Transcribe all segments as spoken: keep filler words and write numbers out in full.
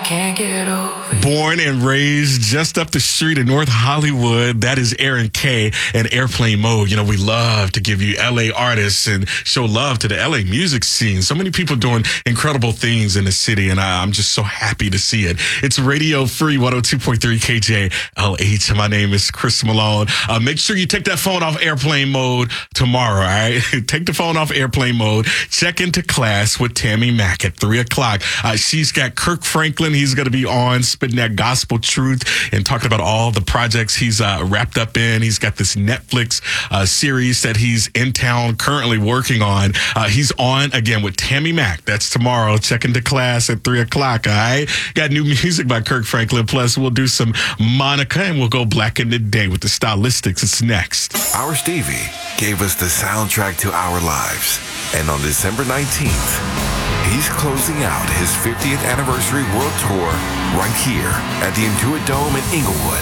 can't get over you. Born and raised just up the street in North Hollywood, that is Aaron K. and Airplane Mode. You know, we love to give you L A artists and show love to the L A music scene. So many people doing incredible things in the city, and I, I'm just so happy to see it. It's Radio Free one oh two point three K J L H. My name is Chris Malone. Uh, make sure you take that phone off airplane mode tomorrow, all right? Take the phone off airplane mode. Check into class with Tammy Mack at three o'clock. Uh, she's got Kirk Franklin. He's going to be on spitting that gospel truth and talking about all the projects he's uh, wrapped up in. He's got this Netflix uh, series that he's in town currently working on. Uh, he's on again with Tammy Mack. That's tomorrow. Check into class at three o'clock, all right? Got new music by Kirk Franklin. Plus, we'll do some Monica and we'll go black in the day with the Stylistics. It's next. Our Stevie gave us the soundtrack to our lives. And on December nineteenth, he's closing out his fiftieth anniversary world tour right here at the Intuit Dome in Inglewood.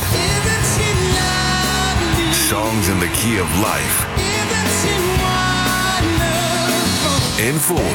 Songs in the Key of Life. In full.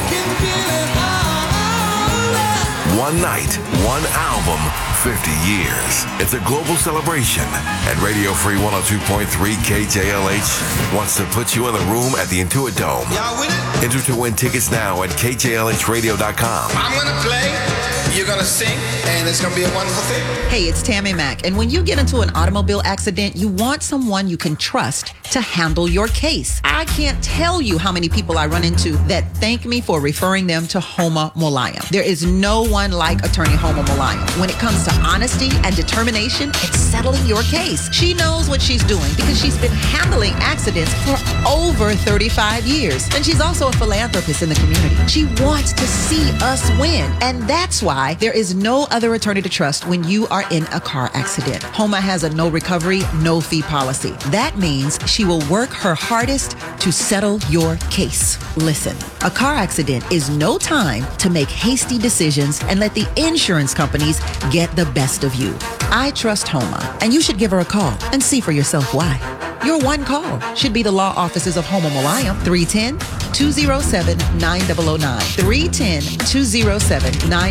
One night, one album, fifty years. It's a global celebration, and Radio Free one oh two point three K J L H wants to put you in the room at the Intuit Dome. Y'all with it? Enter to win tickets now at K J L H radio dot com. I'm gonna play, you're gonna sing, and it's gonna be a wonderful thing. Hey, it's Tammy Mack, and when you get into an automobile accident, you want someone you can trust to handle your case. I can't tell you how many people I run into that thank me for referring them to Homa Mulayam. There is no one like attorney Homa Mulayam. When it comes to honesty and determination, it's settling your case. She knows what she's doing because she's been handling accidents for over thirty-five years. And she's also a philanthropist in the community. She wants to see us win. And that's why there is no other attorney to trust when you are in a car accident. Homa has a no recovery, no fee policy. That means she will work her hardest to settle your case. Listen, a car accident is no time to make hasty decisions and let the insurance companies get the best of you. I trust Homa, and you should give her a call and see for yourself why. Your one call should be the law offices of Homa Mulayam, three one zero, two zero seven, nine zero zero nine, three one zero, two zero seven, nine